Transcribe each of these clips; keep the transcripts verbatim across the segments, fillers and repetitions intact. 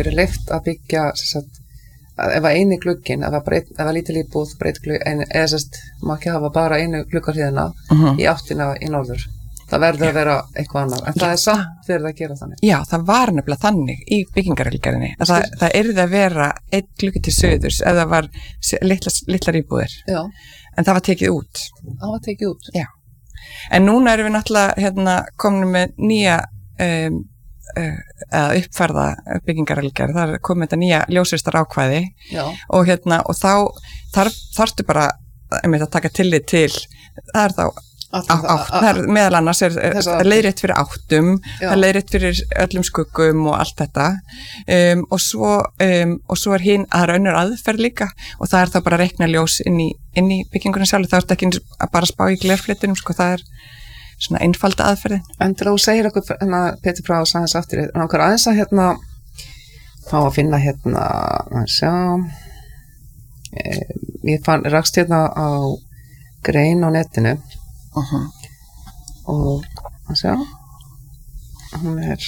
verið leyft að byggja sagt, að ef að eini glugginn, ef að, breyt, ef að lítil íbúð breyt glugg, eða sérst, má ekki hafa bara einu gluggarhliðina uh-huh. í áttina í norður. Það verður að vera eitthvað annar, en það er samt fyrir að gera þannig. Já, það var nefnilega þannig í byggingarreglugerðinni. Það, það yrði að vera einn gluggi til suðurs ef það var litla, litlar íbúðir. Já. En það var tekið út. Það var tekið út. Já. En núna erum við náttúrulega hérna, komin með nýja um, uh, uppfærða byggingarreglugerð. Það er komið þetta nýja ljósvistar ákvæði og, hérna, og þá þarf, þarftu bara að taka tillit til, það er þá Á, átt, það er meðal annars er, er leiðrétt fyrir áttum, já. Það er leiðrétt fyrir öllum skuggum og allt þetta um, og, svo, um, og svo er hinn að það er önnur aðferð líka og það er þá bara reikna ljós inn í, inn í byggingunum sjálf, það er ekki að bara spá í glerflitunum, sko, það er svona einfalda aðferðin. En til að þú segir okkur, hérna, Pétur Brá og sagðins aftur, en okkur aðeins að hérna fá að finna hérna, að sjá, e, ég fann, rakst hérna á grein á netinu. Uh-huh. Og að sjá hún er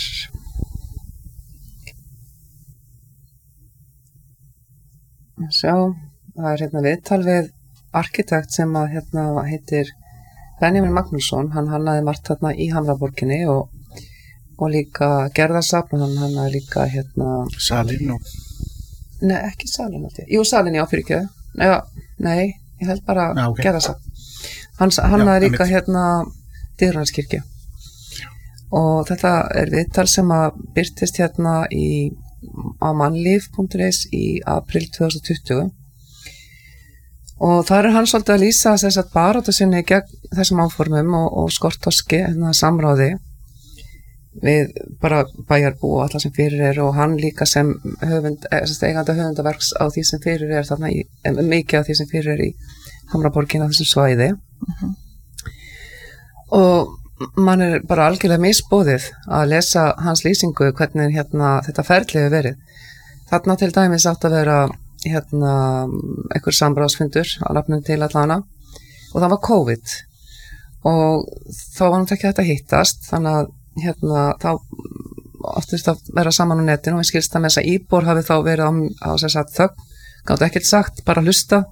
að sjá það er hérna viðtal við arkitekt sem að hérna heitir Benjamin Magnússon, hann hannaði margt hérna í Hamraborginni og, og líka gerðarsafn, hann hannaði líka hérna Salin og Nei, ekki Salin Jú, Salin, já, fyrir ekki Nei, nei, ég held bara ah, okay. gerðarsafn Hans, hann er líka hérna Dýrarskirkju og þetta er viðtal sem að birtist hérna í, á mannlíf punktur is í apríl tvö þúsund tuttugu og þar er hann svolítið að lýsa þess að baráttu sinni gegn þessum áformum og, og skortoski hérna samráði við bara bæjarbú og alla sem fyrir er og hann líka sem höfund, eigandi höfundaverks á því sem fyrir er þarna í, mikið af því sem fyrir er í Hamraborgin á þessum svæði Uh-huh. og mann er bara algjörlega misbóðið að lesa hans lýsingu hvernig hérna, þetta ferli hefur verið þarna til dæmis átt að vera hérna, einhver samráðsfundur á nafnum til allana og það var COVID og þá var hann ekki hægt að hittast þannig að hérna, þá áttist að vera saman á netinu og ég skilst að með þess að íbúar hafi þá verið á, á þess að þögn, gátt ekkert sagt, bara hlusta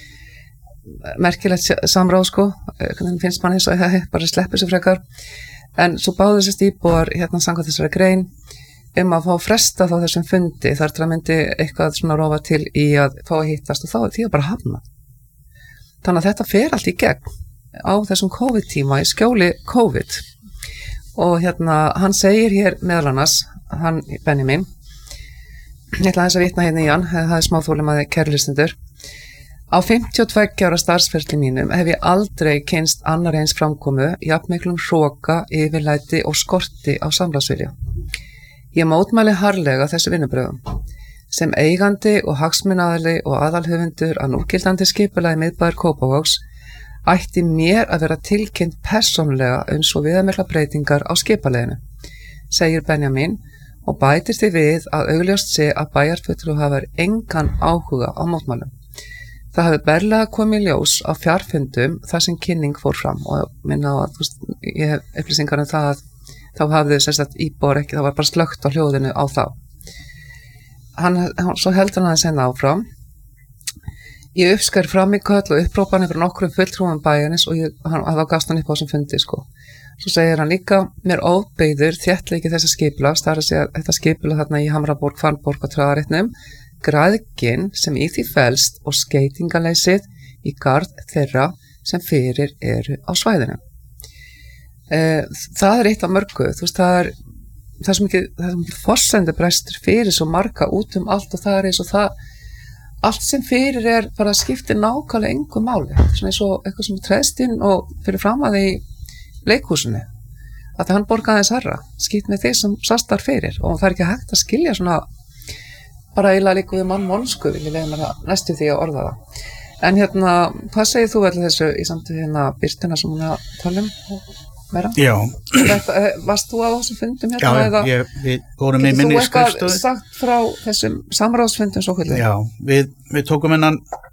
merkilegt samráð sko hvernig finnst mann eins og hei, bara sleppi svo frekar en svo báðu þessi íbúar hérna samkvæmt þessari grein um að fá fresta þá þessum fundi þar til að myndi eitthvað svona rófa til í að fá að hittast og þá er því að bara hafna þannig að þetta fer allt í gegn á þessum COVID-tíma í skjóli COVID og hérna hann segir hér meðal annars hann Benjamin ég ætla aðeins að vitna hérna í hann það er smáþólum að kærlistendur Á fimmtíu og tveggja ára starfsferli mínum hef ég aldrei kynst annar eins framkomu, jafnmiklum hroka, yfirlæti og skorti á samráðsvilja. Ég mótmæli harðlega þessu vinnubrögum. Sem eigandi og hagsmunaaðili og aðalhöfundur að núgildandi skipulagi miðbæjar Kópavogs ætti mér að vera tilkynnt persónulega uns og viðamiklar breytingar á skipuleginu, segir Benjamin og bætir því við að augljóst sé að bæjarfulltrúi hafi engan áhuga á mótmælum. Það hafi berlega komið ljós á fjarfundum þar sem kynning fór fram og minna á að, þú veist, ég hef upplýsingar um það að þá hafði þess að íbúar ekki, það var bara slökkt á hljóðinu á þá. Hann, hann svo heldur hann að senna áfram. Ég uppskar fram í köll og upprópanir frá nokkrum fulltrúum bæjarins og ég, hann, þá gafst hann upp á þessum fundi, sko. Svo segir hann líka, mér óbeiður þéttleiki þessa skipulags, það er að segja þetta skipulag þarna í Hamraborg, Fannborg og Traðaritnum, græðgin sem í því felst og skeytingaleysið í garð þeirra sem fyrir eru á svæðinu. E, það er eitt af mörgu, þú veist, það er það er svo mikið, það er mikið forsendubrestur fyrir svo marga út um allt og það er eins og það, allt sem fyrir er bara skiptir nákvæmlega engu máli, svona eins og eitthvað sem treðst inn og fyrir fram að því leikhúsinu, að það hann borgaði þess herra, skipt með því sem sastar fyrir og það er ekki hægt að skilja svona bara eiginlega líka við mann vonsku vil ég leiða mér það næstu því að orða það. En hérna, hvað segir þú vel þessu í samtöðu hérna Birtina sem hún er að tala um meira? Já. Þetta, varst þú á þessum fundum hérna? Já, eða, ég, við vorum í minni skrifstofu. Getur þú eitthvað sagt frá þessum samráðsfundum svo hvernig? Já, við, við tókum hennan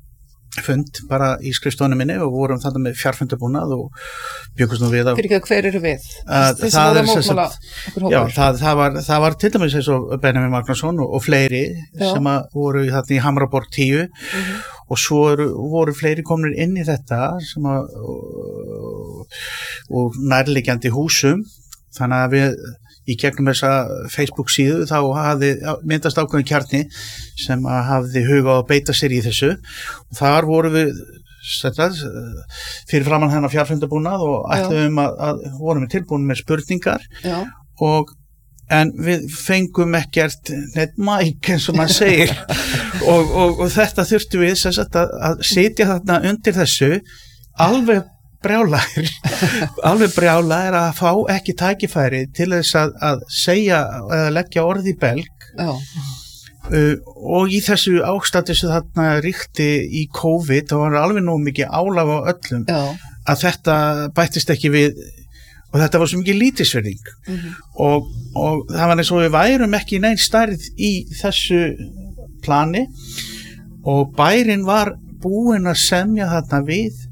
fund bara í skrifstofunni minni og vorum þarna með fjarfundabúnað og byggust nú við að... Fyrir ekki að hver eru við? Að, það, það, er, mótmála, já, það, það, var, það var til dæmis eins og Benjamin Magnússon og, og fleiri já. Sem að voru þarna í Hamraborg tíu mm-hmm. og svo eru, voru fleiri komnir inn í þetta sem að og, og nærliggjandi húsum þannig að við í gegnum þessa Facebook síðu þá hafði myndast ákveðin kjarni sem að hafði huga að beita sér í þessu og þar voru við setja, fyrir framann hennar fjarfundabúnað og ætluðum að, að vorum við tilbúin með spurningar Já. Og en við fengum ekkert neitt mæk eins og maður segir og, og, og þetta þurftum við sagt, að, að sitja þarna undir þessu alveg brjálæðir, alveg brjálæðir að fá ekki tækifæri til þess að, að segja eða leggja orð í belg uh, og í þessu ástandi sem þarna ríkti í COVID og var alveg nóg mikið álag á öllum Já. Að þetta bættist ekki við og þetta var svo mikið lítilsverðing mm-hmm. og, og það var eins og við værum ekki neinn stærð í þessu plani og bærinn var búinn að semja þarna við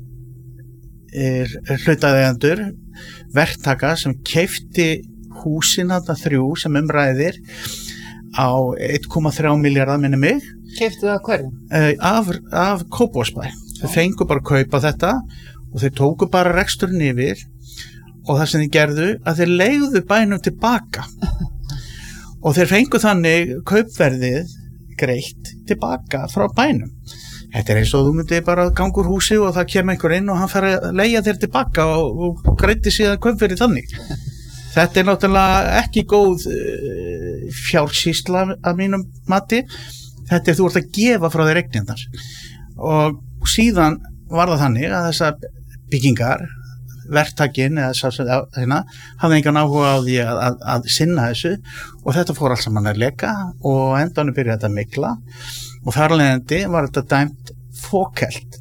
er hlutaðeigjendur verktaka sem keypti húsin þarna þrjú sem umræðir á einn komma þrjá milljarða minni mig. Keyptu það hverjum? Af, af Kópavogsbæ. Þau fengu bara að kaupa þetta og þeir tóku bara reksturinn yfir og það sem þeir gerðu að þeir leigðu bænum tilbaka og þeir fengu þannig kaupverðið greitt tilbaka frá bænum. Þetta er eins og þú myndir bara ganga úr húsi og það kemur einhver inn og hann fer að leigja þér tilbaka og, og greiddi síðan kaupverðið þannig. Þetta er náttúrulega ekki góð uh, fjársýsla að mínum mati. Þetta er þú ert að gefa frá þér eignirnar. Og síðan var það þannig að þessar byggingar, verktakinn eða sá sem hérna, hafði engan áhuga á því að, að, að sinna þessu og þetta fór alls saman að leka og endanum byrjaði þetta að mikla og þar alvegandi var þetta dæmt fókelt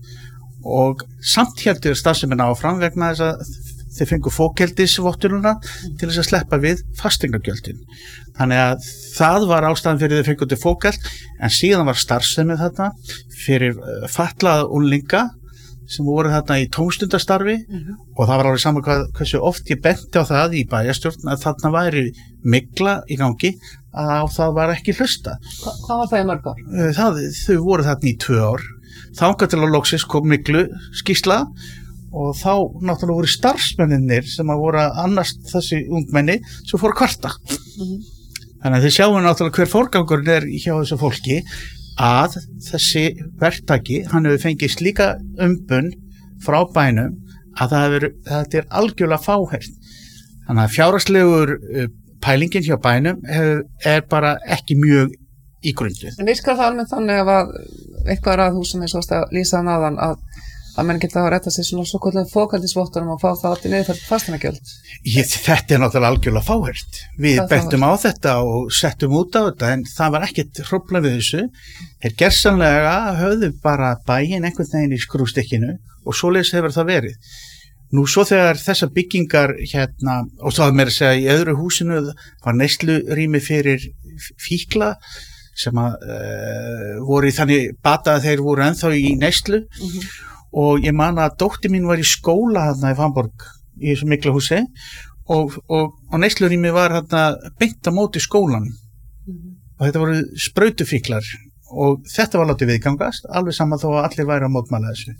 og samt heldur starfsemin áfram vegna þess að þeir fengu fókeldisvottununa til þess að sleppa við fasteignagjöldin. Þannig að það var ástæðan fyrir þeir fengu til fókelt en síðan var starfsemið þarna fyrir fatlaða unglinga sem voru þarna í tómstundastarfi mm-hmm. og það var alveg saman hvað, hversu oft ég benti á það í bæjarstjórn að þarna væri mygla í gangi að það var ekki hlusta. Hva, hvað var það í mörg ár? Það, þau voru þarna í tvö ár. Þangað til að loksins kom myglu skýrsla og þá náttúrulega voru starfsmenninir sem að voru að annast þessi ungmenni sem fóru að kvarta. Mm-hmm. Þannig að þið sjáum náttúrulega hver forgangurinn er hjá þessu fólki að þessi verktaki, hann hefur fengið slíka umbun frá bænum að það hefur, þetta er algjörlega fáhert. Þannig að fjárhagslegur pælingin hjá bænum hefur, er bara ekki mjög í grundu. En virkar það almennt þannig að eitthvað raðhúsum eins og að lýsa hann aðan að að menn geta að rætta sér svona svo kvöldlega fókaldisvottunum og fá það allir niður fasteignagjöld. Þetta er náttúrulega algjörlega fáhert. Við bentum á þetta og settum út á þetta en það var ekkert hrófla við þessu. Þeir gersamlega höfðu bara bæinn einhvern veginn í skrústikkinu og svoleiðis hefur það verið. Nú svo þegar þessar byggingar hérna, og það með að segja í öðru húsinu var neyslurými fyrir fíkla sem að uh, voru í þannig bata að þeir voru ennþá í neyslu mm-hmm. og ég man að dóttir mín var í skóla þarna í Hamborg í þessu mikla húsi og, og, og neyslurými var þarna beint á móti skólan mm-hmm. og þetta voru sprautufíklar og þetta var látið viðgangast alveg saman þó að allir væri að mótmæla þessu.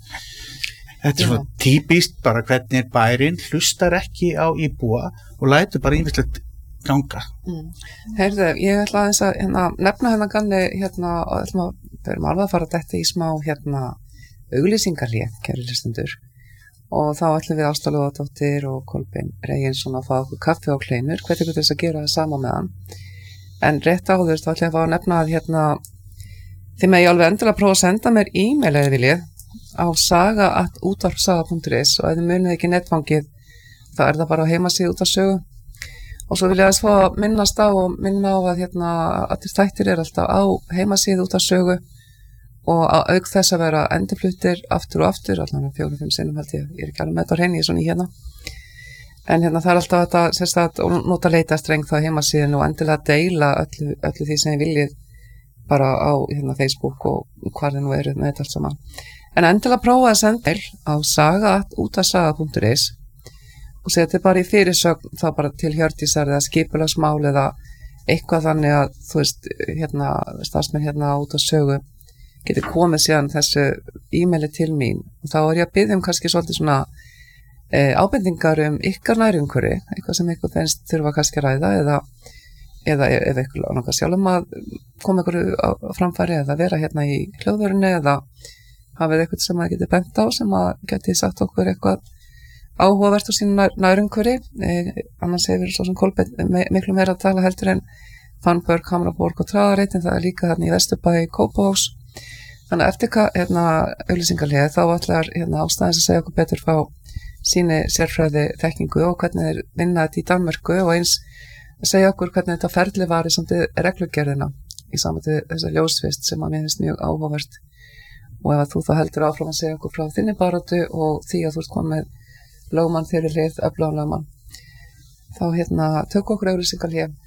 Þetta er svona típist bara hvernig bærinn hlustar ekki á íbúa og lætur bara ýmislegt ganga. Mm. Heyrðu, ég ætla aðeins að hérna, nefna hérna ganni hérna, við erum alveg að fara þetta í smá hérna auglýsingarlék, kæru hlustendur og þá ætlum við Ásta Lóðadóttir og Kolbeinn Reginsson að fá okkur kaffi og kleinur, hvernig getur þess að gera það sama með hann en rétt áður þá ætlum ég að fá að nefna að hérna þið með ég alveg endilega prófa að senda mér e-mail eða viljið á saga at útvarpsaga punktur is og ef þið munið ekki netfangið þá er það bara á heimasíðu Útvarpssögu og svo vil ég aðeins fá að minnast á og minna á að hérna allir þættir er alltaf á heimasíðu Útvarpssögu og að auk þess að vera endurfluttir aftur og aftur, allavega fjórum, fimm sinnum held ég, ég er ekki alveg með þetta á hreinu, ég er svona í hérna. En hérna það er alltaf þetta, sérst að nota leitastreng þá heimasíðin og endilega deila öllu, öllu því sem ég viljið bara á hérna, Facebook og hvar þið nú eru með þetta allt saman. En endilega prófa að senda á saga út af saga punktur is og setja bara í fyrirsögn þá bara til Hjördísar eða skipulagsmál eða eitthvað þannig að þú veist, hérna, starfsmenn hérna út af sögu geti komið síðan þessu e-maili til mín og þá er ég að biðja um kannski svolítið svona e, ábendingar um ykkar nærumhverfi, eitthvað sem ykkur finnst þurfa kannski að ræða eða eða ef ykkur langar sjálfum að koma ykkur á framfæri eða vera hérna í hljóðverðinu eða hafið eitthvað sem að geti bent á sem að geti sagt okkur eitthvað áhugavert á sínu nær, nærumhverfi e, annars hefur svo sem Kolbeinn me, miklu meira að tala heldur en Fannborg, Hamraborg og Traðareitin, það er líka hérna í Vesturbæ Kópavóks. Þannig að eftir hérna auglýsingarlega þá ætlar hérna ástæðins að segja okkur betur frá síni sérfræði þekkingu og hvernig þeir vinna þetta í Danmörku og eins að segja okkur hvernig þetta ferli var í samt reglugerðina í samvætti þessa ljósvist sem að mér finnst mjög áhugavert og ef að þú þá heldur áfram að segja okkur frá þinni baráttu og því að þú ert komið lögmann þeirri leið, öflagan lögmann þá hérna tökum okkur auglýsingarlega